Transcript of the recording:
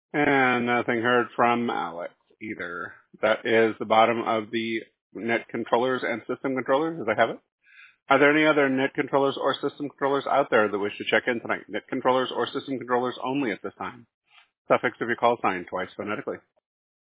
And nothing heard from Alex either. That is the bottom of the net controllers and system controllers, as I have it. Are there any other net controllers or system controllers out there that wish to check in tonight? Net controllers or system controllers only at this time. Suffix of your call sign twice phonetically.